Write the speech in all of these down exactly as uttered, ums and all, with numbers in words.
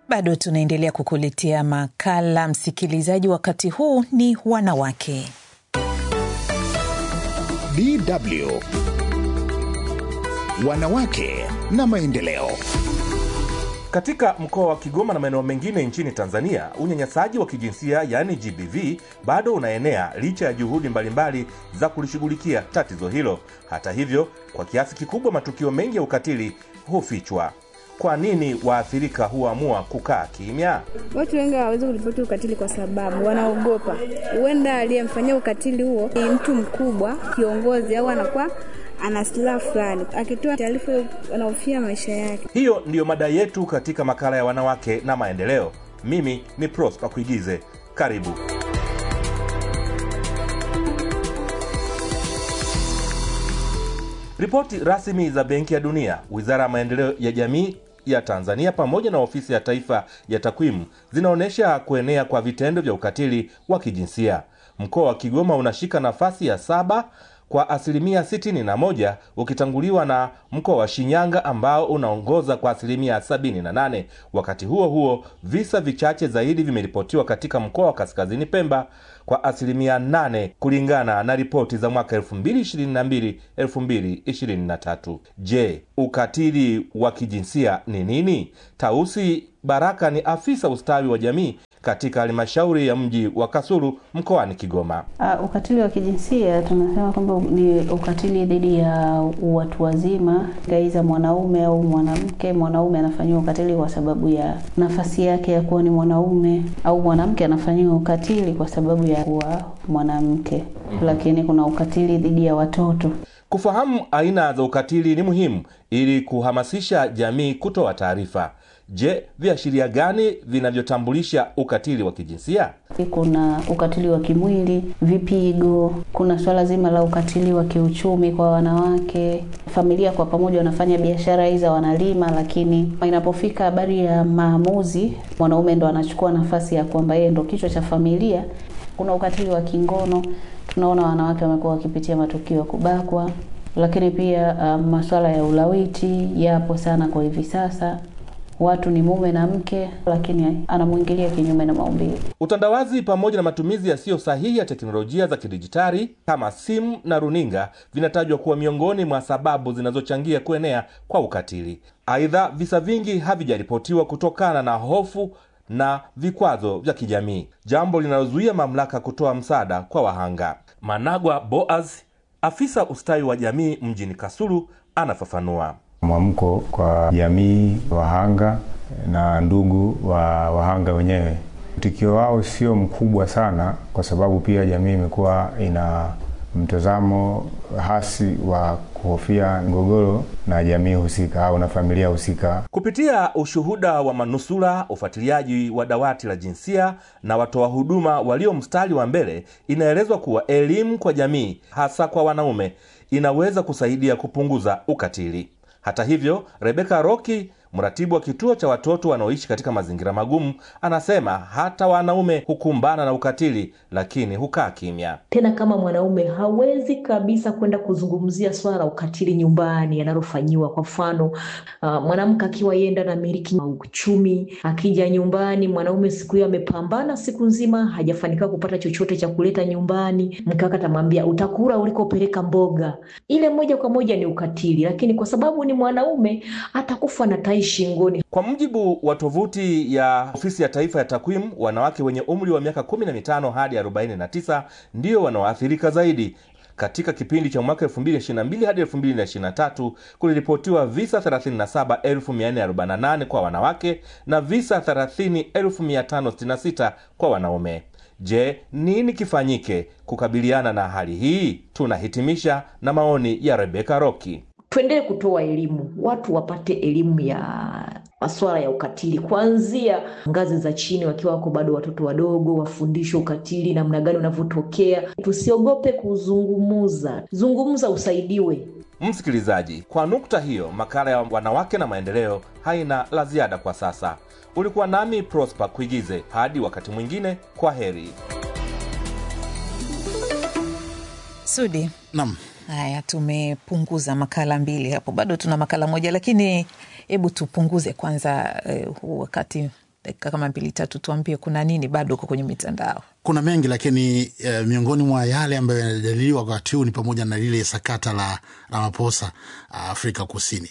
Bado tunaendelea kukuletea makala msikilizaji, wakati huu ni wanawake. D W Wanawake na maendeleo. Katika mkoa wa Kigoma na maeneo mengine nchini Tanzania, unyanyasaji wa kijinsia yani G B V bado unaenea licha ya juhudi mbalimbali za kulishughulikia tatizo hilo. Hata hivyo, kwa kiasi kikubwa matukio mengi ya ukatili hufichwa. Kwa nini waathirika huamua kukaa kimya? Watu wengi hawawezi kuripoti ukatili kwa sababu wanaogopa. Huenda aliyemfanyia ukatili huo ni mtu mkubwa, kiongozi, au anakuwa ana silaha fulani. Akitoa taarifa anahofia maisha yake. Hiyo ndiyo mada yetu katika makala ya wanawake na maendeleo. Mimi ni Prosper Kuigize. Karibu. Ripoti rasmi za Benki ya Dunia, Wizara ya Maendeleo ya Jamii ya Tanzania pamoja na Ofisi ya Taifa ya Takwimu zinaonesha kuenea kwa vitendo vya ukatili wa kijinsia. Mkoa wa Kigoma unashika nafasi ya saba kwa asilimia sitini na moja, ukitanguliwa na mkoa wa Shinyanga ambao unaongoza kwa asilimia sabini na nane. Wakati huo huo, visa vichache zaidi vimeripotiwa katika mkoa wa Kaskazini Pemba kwa asilimia nane kulingana na ripoti za mwaka elfu mbili ishirini na mbili elfu mbili ishirini na tatu. Je, ukatili wa kijinsia ni nini? Tausi Baraka ni afisa ustawi wa jamii katika halmashauri ya mji wa Kasulu mkoani Kigoma. Uh, ukatili wa kijinsia tunasema kwamba ni ukatili dhidi ya watu wazima, aidha mwanaume au mwanamke. Mwanaume anafanywa ukatili kwa sababu ya nafasi yake ya kuwa ni mwanaume, au mwanamke anafanywa ukatili kwa sababu ya kuwa mwanamke. Lakini kuna ukatili dhidi ya watoto. Kufahamu aina za ukatili ni muhimu ili kuhamasisha jamii kutoa taarifa. Je, viashiria gani vinavyotambulisha ukatili wa kijinsia? Kuna ukatili wa kimwili, vipigo, kuna swala zima la ukatili wa kiuchumi kwa wanawake. Familia kwa pamoja wanafanya biashara hizo, wanalima, lakini inapofika habari ya maamuzi, mwanaume ndo anachukua nafasi ya kwamba yeye ndo kichwa cha familia. Kuna ukatili wa kingono, tunaona wanawake wamekuwa wakipitia matukio ya kubakwa, lakini pia uh, masuala ya ulawiti yapo sana kwa hivi sasa. Watu ni mume na mke, lakini anamuingilia kinyume na maumbile. Utandawazi pamoja na matumizi yasiyo sahihi ya teknolojia za kidijitali kama simu na runinga vinatajwa kuwa miongoni mwa sababu zinazochangia kuenea kwa ukatili. Aidha, visa vingi havijaripotiwa kutokana na hofu na vikwazo vya kijamii, jambo linalozuia mamlaka kutoa msaada kwa wahanga. Managwa Boaz, afisa ustawi wa jamii mjini Kasulu, anafafanua. Mwamko kwa jamii, wahanga na ndugu wa wahanga wenyewe, mtikio wao sio mkubwa sana, kwa sababu pia jamii imekuwa ina mtazamo hasi wa kuhofia mgogoro na jamii husika au na familia husika. Kupitia ushuhuda wa manusura, ufuatiliaji wa dawati la jinsia na watoa huduma walio mstari wa mbele, inaelezwa kuwa elimu kwa jamii, hasa kwa wanaume, inaweza kusaidia kupunguza ukatili. Hata hivyo, Rebecca Roki, mratibu wa kituo cha watoto wanaoishi katika mazingira magumu, anasema hata wanaume hukumbana na ukatili, lakini hukaa kimya. Tena kama mwanaume hawezi kabisa kwenda kuzungumzia swala la ukatili nyumbani analofanyiwa. Kwa mfano, uh, mwanamke akiwa yenda na miliki uchumi, akija nyumbani mwanaume siku hiyo amepambana siku nzima, hajafanikiwa kupata chochote cha kuleta nyumbani, mkaka atamwambia utakula ulikopeleka mboga. Ile moja kwa moja ni ukatili, lakini kwa sababu ni mwanaume atakufa na tai shingoni. Kwa mujibu wa tovuti ya Ofisi ya Taifa ya Takwimu, wanawake wenye umri wa miaka kumi na mitano hadi arobaini na tisa ndio wanaoathirika zaidi. Katika kipindi cha mwaka elfu mbili ishirini na mbili hadi elfu mbili ishirini na tatu kuliripotiwa visa thelathini na saba elfu mia nne arobaini na nane kwa wanawake na visa thelathini elfu mia tano sitini na sita kwa wanaume. Je, nini kifanyike kukabiliana na hali hii? Tunahitimisha na maoni ya Rebecca Roki. Tuendelee kutoa elimu, watu wapate elimu ya masuala ya ukatili kuanzia ngazi za chini, wakiwa wako bado watoto wadogo, wafundishwe ukatili namna gani unavyotokea. Tusiogope kuzungumza, zungumza usaidiwe. Msikilizaji, kwa nukta hiyo, makala ya wanawake na maendeleo haina la ziada kwa sasa. Ulikuwa nami Prosper Kuigize. Hadi wakati mwingine, kwa heri. Sudi. Naam. Haya, tumepunguza makala mbili hapo. Bado tuna makala moja, lakini hebu tupunguze kwanza uh, wakati dakika kama mbili tatu, tuambie kuna nini bado uko kwenye mitandao. Kuna mengi, lakini uh, miongoni mwa yale ambayo yanajadiliwa wakati huu ni pamoja na lile sakata la Ramaphosa uh, Afrika Kusini.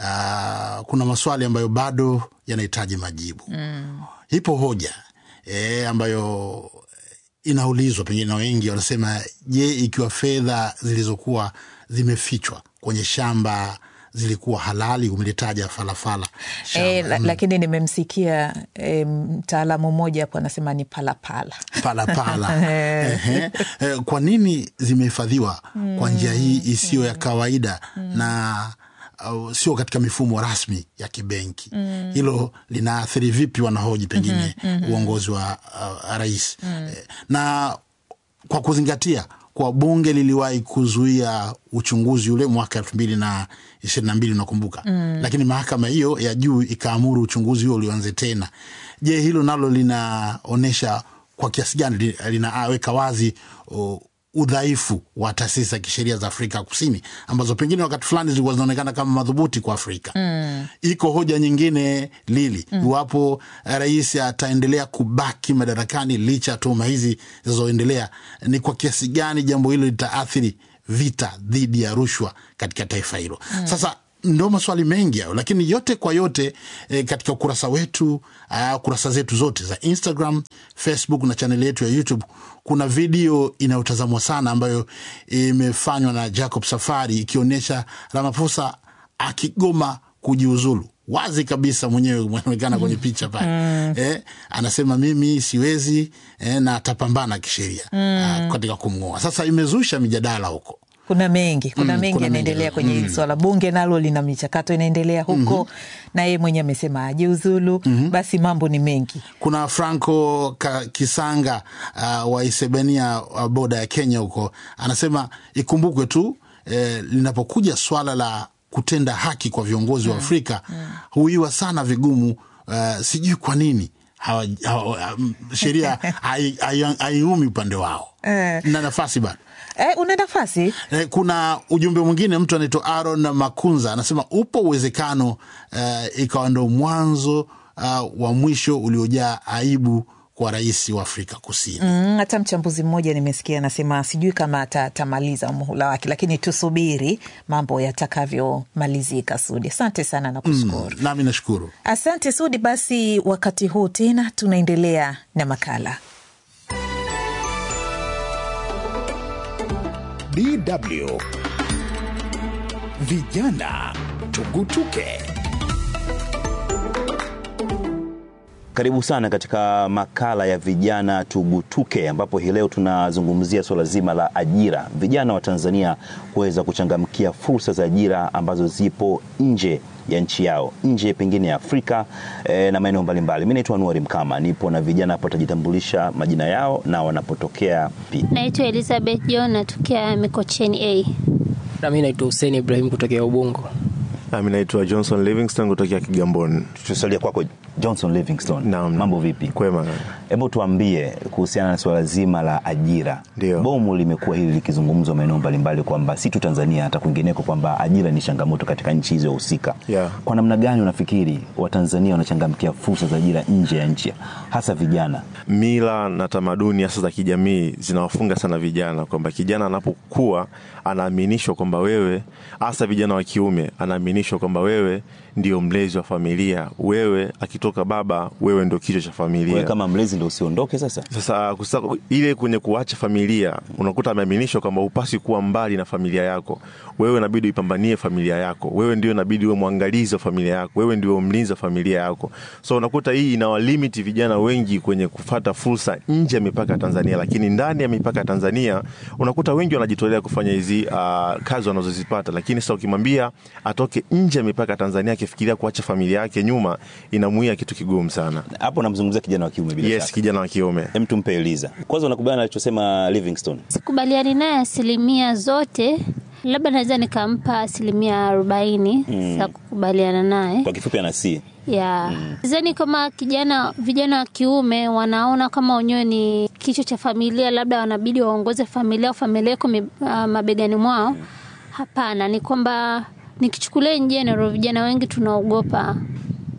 Uh, kuna maswali ambayo bado yanahitaji majibu. Mm. Ipo hoja e, ambayo inaulizwa pengine na wengi wanasema, je, ikiwa fedha zilizokuwa zimefichwa kwenye shamba zilikuwa halali? Umelitaja falafala e, la, mm. Lakini nimemsikia e, mtaalamu mmoja hapo anasema ni palapala palapala. Ehe. E, kwa nini zimehifadhiwa mm. kwa njia hii isiyo ya kawaida mm. na uh, sio katika mifumo rasmi ya kibenki? Mm. Hilo linaathiri vipi, wanahoji pengine mm-hmm. uongozi wa uh, rais mm. e, na kwa kuzingatia kwa bunge liliwahi kuzuia uchunguzi ule mwaka elfu mbili na ishirini na mbili unakumbuka. Mm. Lakini mahakama hiyo ya juu ikaamuru uchunguzi huo ulianze tena. Je, hilo nalo linaonesha kwa kiasi gani, linaweka wazi uh, udhaifu wa taasisi za kisheria za Afrika Kusini ambazo pengine wakati fulani zilikuwa zinaonekana kama madhubuti kwa Afrika. Mm. Iko hoja nyingine Lili, mm. iwapo rais ataendelea kubaki madarakani licha tuhuma hizi zinazoendelea, ni kwa kiasi gani jambo hilo litaathiri vita dhidi ya rushwa katika taifa hilo. Mm. Sasa ndo maswali mengi hayo, lakini yote kwa yote e, katika ukurasa wetu, uh, kurasa zetu zote za Instagram, Facebook na channel yetu ya YouTube kuna video inayotazamwa sana ambayo imefanywa na Jacob Safari ikionyesha Ramaphosa akigoma kujiuzulu. Wazi kabisa mwenyewe mwanaonekana kwenye picha pale. Mm. Eh, anasema mimi siwezi eh, na atapambana kisheria mm. uh, katika kumngoa. Sasa imezusha mijadala huko. Kuna mengi, kuna mm, mengi yanaendelea kwenye hili mm. swala. Bunge nalo lina michakato inaendelea huko mm-hmm. na yeye mwenyewe amesema ajiuzulu. Mm-hmm. Basi mambo ni mengi. Kuna Franco Kisanga uh, wa Isebania uh, boda ya Kenya huko, anasema ikumbukwe tu eh, linapokuja swala la kutenda haki kwa viongozi mm. wa Afrika mm. huiwa sana vigumu. Uh, sijui kwa nini hawa, hawa, sheria haiumi upande wao. Eh. Na nafasi bado. Eh, una nafasi? Eh, kuna ujumbe mwingine, mtu anaitwa Aaron Makunza anasema upo uwezekano uh, ikawa ndo mwanzo uh, wa mwisho uliojaa aibu kwa rais wa Afrika Kusini. Mm, hata mchambuzi mmoja nimesikia anasema sijui kama atamaliza muhula wake, lakini tusubiri mambo yatakavyomalizika. Sudi, asante sana na kushukuru. Mm, nami nashukuru. Asante Sudi. Basi wakati huu tena tunaendelea na makala. D W Vijana Tugutuke. Karibu sana katika makala ya Vijana Tugutuke, ambapo hii leo tunazungumzia swala zima la ajira. Vijana wa Tanzania kuweza kuchangamkia fursa za ajira ambazo zipo nje ya nchi yao, nje pengine ya Afrika e, na maeneo mbalimbali. Mimi naitwa Anuari Mkama, nipo na vijana hapo, tajitambulisha majina yao na wanapotokea pi. Naitwa Elizabeth John, natokea Mikocheni A. Na mimi naitwa Hussein Ibrahim kutokea Ubungo. Na mimi naitwa Johnson Livingstone kutokea Kigamboni. Tusalia kwako Johnson Livingstone. Naam. Mambo vipi? Kwema. Hebu tuambie kuhusiana na swala zima la ajira. Dio. Bomu limekuwa hili likizungumzwa maeneo mbalimbali kwamba si tu Tanzania hata kwingineko kwamba ajira ni changamoto katika nchi hizo husika. Yeah. Kwa namna gani unafikiri Watanzania wanachangamkia fursa za ajira nje ya nchi, hasa vijana? Mila na tamaduni hasa za kijamii zinawafunga sana vijana, kwamba kijana anapokuwa anaaminishwa kwamba wewe, hasa vijana wa kiume, anaaminishwa kwamba wewe ndio mlezi wa familia. Wewe akitoka baba, wewe ndio kichwa cha familia. Wewe kama mlezi ndio usiondoke sasa. Sasa kusaka, ile kwenye kuacha familia, unakuta ameaminishwa kwamba upasi kuwa mbali na familia yako. Wewe inabidi ipambanie familia yako. Wewe ndio inabidi uwe mwangalizi wa familia yako. Wewe ndio mlinzi wa familia yako. So unakuta hii inawalimit vijana wengi kwenye kufata fursa nje ya mipaka ya Tanzania, lakini ndani ya mipaka ya Tanzania unakuta wengi wanajitolea kufanya hizi uh, kazi wanazozipata, lakini sasa ukimwambia atoke nje ya mipaka ya Tanzania akifikiria kuacha familia yake nyuma, inamuia kitu kigumu sana. Hapo namzungumzia kijana wa kiume bila yes, shaka. kijana wa kiume. Hem, tumpe Eliza. Kwanza unakubaliana alichosema Livingstone? Sikubaliani naye asilimia zote. Labda naweza nikampa asilimia arobaini mm. za kukubaliana naye. Kwa kifupi anasi. Yeah. Mm. Zani kama kijana vijana wa kiume wanaona kama wenyewe ni kichwa cha familia, labda wanabidi waongoze familia au familia iko uh, mabegani mwao. Mm. Hapana, ni kwamba nikichukulia in general vijana wengi tunaogopa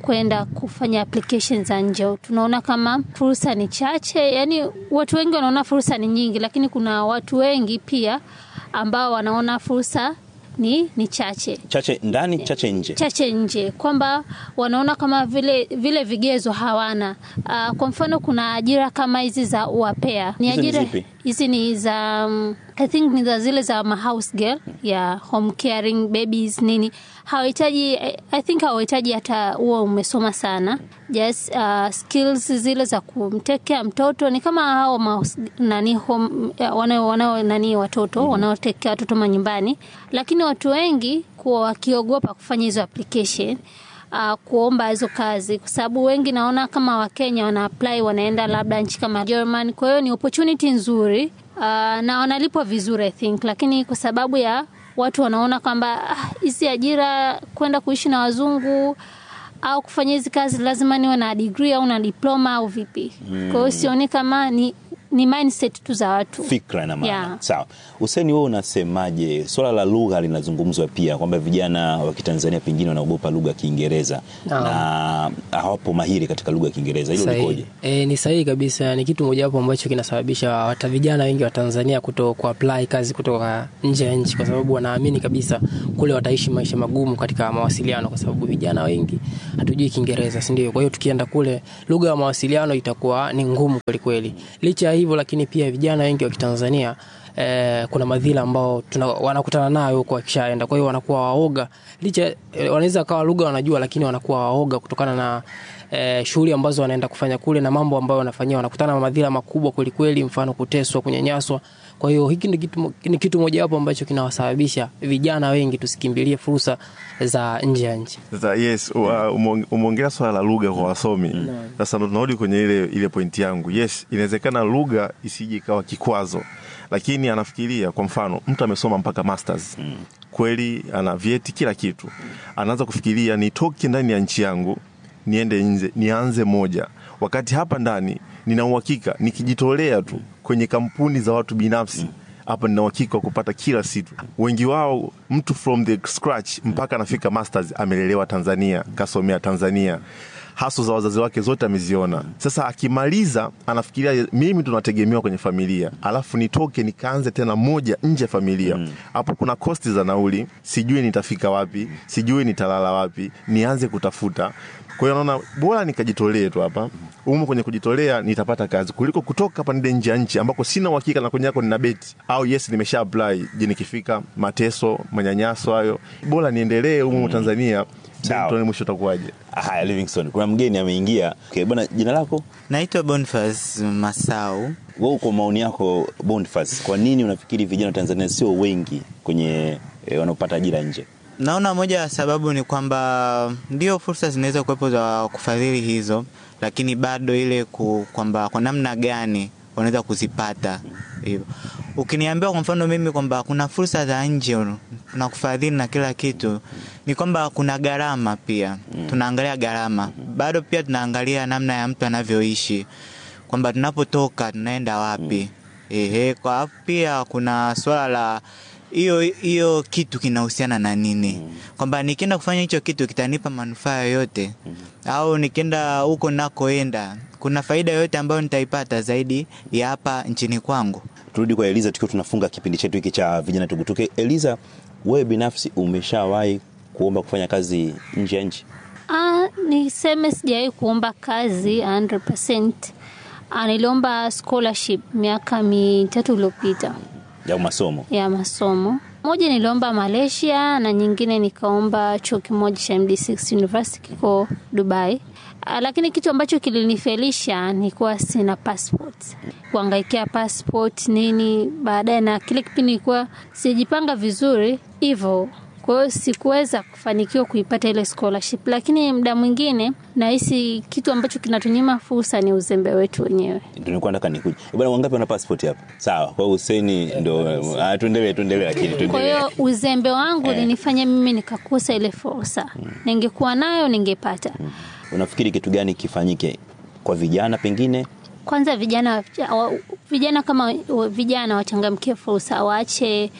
kwenda kufanya applications za nje. Tunaona kama fursa ni chache, yani watu wengi wanaona fursa ni nyingi, lakini kuna watu wengi pia ambao wanaona fursa ni ni chache. Chache ndani, chache nje. Chache nje, kwamba wanaona kama vile vile vigezo hawana. Uh, kwa mfano kuna ajira kama hizi za uapea. Ni ajira hizi ni za um, I think ni za zile za ma house girl, ya home caring babies nini. Hawahitaji, I think hawahitaji hata uwe umesoma sana. Just uh, skills zile za kumtekea mtoto, ni kama hao ma, nani home wanao wanao nani watoto wanaotekea watoto manyumbani. Lakini watu wengi kwa wakiogopa kufanya hizo application, uh, kuomba hizo kazi, kwa sababu wengi naona kama Wakenya wana apply wanaenda labda nchi kama German. Kwa hiyo ni opportunity nzuri, uh, na wanalipwa vizuri I think, lakini kwa sababu ya watu wanaona kwamba hizi ah, ajira kwenda kuishi na wazungu au kufanya hizi kazi lazima niwe na degree au na diploma au vipi. Mm. Kwa hiyo sioni kama ni ni mindset tu za watu. Fikra na maana. Yeah. Sawa. Hussein, wewe unasemaje? Swala la lugha linazungumzwa pia kwamba vijana wa Kitanzania pengine wanaogopa lugha ya Kiingereza no. na hawapo mahiri katika lugha ya Kiingereza. Hilo likoje? Eh, ni sahihi kabisa. Ni kitu moja hapo ambacho kinasababisha hata vijana wengi wa Tanzania kuto ku-apply kazi kutoka nje ya nchi, kwa sababu wanaamini kabisa kule wataishi maisha magumu katika mawasiliano, kwa sababu vijana wengi hatujui Kiingereza, si ndio? Kwa hiyo tukienda kule lugha ya mawasiliano itakuwa ni ngumu kweli kweli. Licha hivyo, lakini pia vijana wengi wa Kitanzania eh, kuna madhila ambao tuna, wanakutana nayo huko wakishaenda. Kwa hiyo wanakuwa waoga. Licha eh, wanaweza kawa lugha wanajua, lakini wanakuwa waoga kutokana na eh, shughuli ambazo wanaenda kufanya kule na mambo ambayo wanafanyia. Wanakutana na madhila makubwa kweli kweli, mfano kuteswa, kunyanyaswa. Kwa hiyo hiki ni kitu, ni kitu moja hapo ambacho kinawasababisha vijana wengi tusikimbilie fursa za nje ya nchi. Sasa yes, umeongea swala la lugha kwa wasomi. Sasa ndo tunarudi kwenye ile ile pointi yangu. Yes, inawezekana lugha isije ikawa kikwazo. Lakini anafikiria kwa mfano mtu amesoma mpaka masters. Mm. Kweli ana vyeti kila kitu. Anaanza kufikiria nitoke ndani ya nchi yangu, niende nje, nianze moja. Wakati hapa ndani nina uhakika nikijitolea tu kwenye kampuni za watu binafsi, hapa nina uhakika kupata kila situ. Wengi wao mtu from the scratch mpaka anafika masters amelelewa Tanzania, kasomea Tanzania. Haso za wazazi wake zote ameziona. Sasa akimaliza anafikiria mimi tunategemewa kwenye familia, alafu nitoke nikaanze tena moja nje familia. Hapo mm. kuna cost za nauli, sijui nitafika wapi, sijui nitalala wapi, nianze kutafuta. Kwa hiyo naona bora nikajitolee tu hapa. Umo kwenye kujitolea nitapata kazi kuliko kutoka hapa nje nje nchi ambako sina uhakika na kwenye yako nina beti au yes nimesha apply, je nikifika mateso, manyanyaso hayo. Bora niendelee umo Tanzania. Tuone mwisho utakuwaje. Haya, Livingstone, kuna mgeni ameingia. Okay, bwana, jina lako? Naitwa Boniface Masau. Wewe kwa maoni yako Boniface, kwa nini unafikiri vijana Tanzania sio wengi kwenye e, wanapata ajira nje? Naona moja ya sababu ni kwamba ndio fursa zinaweza kuwepo za kufadhili hizo, lakini bado ile ku, kwamba kwa namna gani wanaweza kuzipata hivyo. Ukiniambia kwa mfano mimi kwamba kuna fursa za nje na kufadhili na kila kitu, ni kwamba kuna gharama pia. Mm. Tunaangalia gharama. Bado pia tunaangalia namna ya mtu anavyoishi. Kwamba tunapotoka tunaenda wapi. Mm. Ehe, kwa pia kuna swala la hiyo hiyo kitu kinahusiana na nini. Mm. Kwamba nikienda kufanya hicho kitu kitanipa manufaa yoyote. Mm. Au nikienda huko nakoenda kuna faida yoyote ambayo nitaipata zaidi ya hapa nchini kwangu. Turudi kwa Eliza tukiwa tunafunga kipindi chetu hiki cha vijana tugutuke. Eliza, wewe binafsi umeshawahi kuomba kufanya kazi nje ya nchi? Ah, niseme sijawahi kuomba kazi one hundred percent. Ah, niliomba scholarship miaka mitatu iliyopita. Ya masomo? Ya masomo. Moja niliomba Malaysia na nyingine nikaomba chuo kimoja cha M D six University kiko Dubai. Uh, lakini kitu ambacho kilinifelisha ni kuwa sina passport. Kuangaikia passport nini, baadaye na kile kipindi nilikuwa sijipanga vizuri hivyo. Kwa hiyo sikuweza kufanikiwa kuipata ile scholarship, lakini muda mwingine nahisi kitu ambacho kinatunyima fursa ni uzembe wetu wenyewe. Ndio nilikuwa nataka nikuje. Bwana, wangapi wana passport hapa? Sawa, kwa Hussein ndio ah, tuendelee tuendelee lakini tuendelee. Kwa hiyo uzembe wangu ulinifanya mimi nikakosa ile fursa. Hmm. Ningekuwa nayo ningepata. Hmm. Unafikiri kitu gani kifanyike kwa vijana pengine? Kwanza vijana vijana kama vijana wachangamkie fursa, waache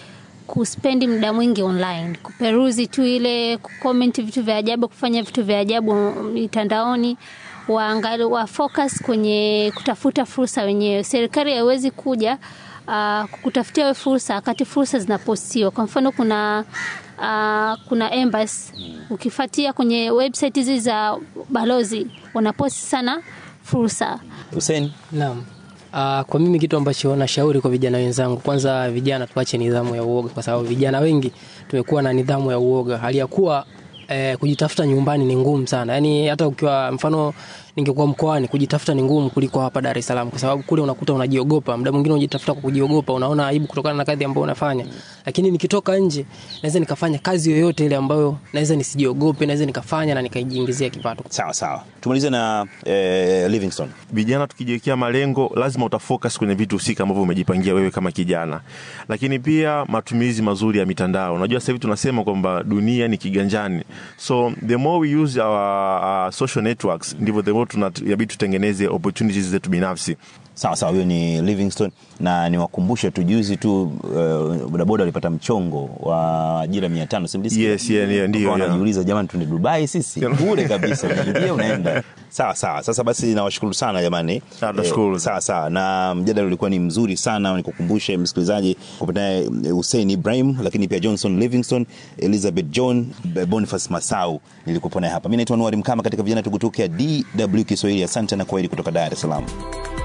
kuspendi muda mwingi online, kuperuzi tu ile, kucomment vitu vya ajabu, kufanya vitu vya ajabu mitandaoni. Waangalie, wa focus kwenye kutafuta fursa wenyewe. Serikali haiwezi kuja uh, kukutafutia wewe fursa wakati fursa zinapostiwa. Kwa mfano kuna uh, kuna embassy, ukifuatia kwenye website hizi za balozi wanaposti sana fursa. Hussein? Naam. Uh, kwa mimi kitu ambacho nashauri kwa vijana wenzangu, kwanza vijana tuache nidhamu ya uoga, kwa sababu vijana wengi tumekuwa na nidhamu ya uoga. Hali ya kuwa eh, kujitafuta nyumbani ni ngumu sana. Yaani hata ukiwa mfano ningekuwa mkoani, kujitafuta ni ngumu kuliko hapa Dar es Salaam, kwa sababu kule unakuta unajiogopa. Muda mwingine unajitafuta kwa kujiogopa, unaona aibu kutokana na kazi ambayo unafanya. Lakini nikitoka nje naweza nikafanya kazi yoyote ile ambayo naweza nisijiogope, naweza nikafanya na nikajiingizia kipato. Sawa sawa. Tumalize na eh, Livingstone. Vijana tukijiwekea malengo, lazima utafocus kwenye vitu husika ambavyo umejipangia wewe kama kijana. Lakini pia matumizi mazuri ya mitandao. Unajua sasa hivi tunasema kwamba dunia ni kiganjani. So the more we use our uh, social networks, ndivyo the more tunabidi tutengeneze opportunities zetu binafsi. Sawa sawa, huyo ni Livingstone, na niwakumbushe tu juzi tu uh, bodaboda walipata mchongo wa ajira mia tano, simlisikia? Yes, yeah, yeah, ndio. Wanajiuliza jamani, tuende Dubai sisi? Bure kabisa, unaingia unaenda. Sawa sawa. Sasa basi nawashukuru sana jamani. Nashukuru. Eh, sawa sawa. Na mjadala ulikuwa ni mzuri sana. Nikukumbushe msikilizaji kupata Hussein Ibrahim, lakini pia Johnson Livingstone, Elizabeth John, Boniface Masau nilikuwa naye hapa. Mimi naitwa Nwari Mkama katika Vijana Tugutuke ya D W Kiswahili. Asante na kwaheri kutoka Dar es Salaam.